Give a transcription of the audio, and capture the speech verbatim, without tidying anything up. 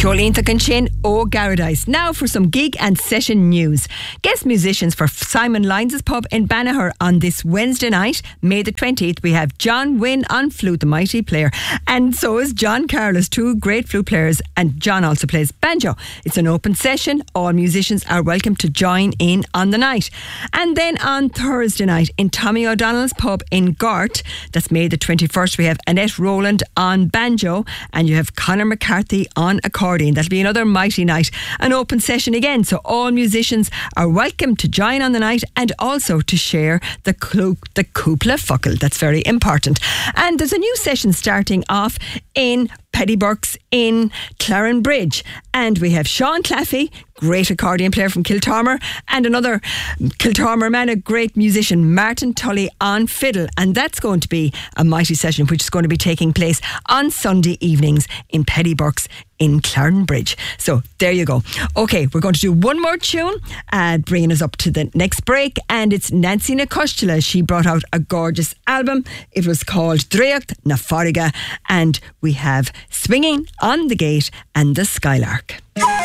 Jolene Thukinchin O Garadice. Now for some gig and session news. Guest musicians for Simon Lyons' pub in Banagher on this Wednesday night, May the twentieth. We have John Wynne on flute, the mighty player, and so is John Carlos, two great flute players, and John also plays banjo. It's an open session. All musicians are welcome to join in on the night. And then on Thursday night in Tommy O'Donnell's pub in Gort, that's May the twenty-first, we have Annette Rowland on banjo and you have Conor McCarthy on accordion. That'll be another mighty night, an open session again, so all musicians are welcome to join on the night and also to share the clo- the Cúpla Focal. That's very important. And there's a new session starting off in Paddy Burke's in Clarenbridge, and we have Sean Claffey, great accordion player from Kiltormer, and another Kiltormer man, a great musician, Martin Tully on fiddle, and that's going to be a mighty session which is going to be taking place on Sunday evenings in Paddy Burke's in Clarenbridge. So there you go. Okay, we're going to do one more tune, uh, bringing us up to the next break, and it's Nancy Nakostula. She brought out a gorgeous album. It was called Dreacht na Fáraige, and we have Swinging on the Gate and the Skylark.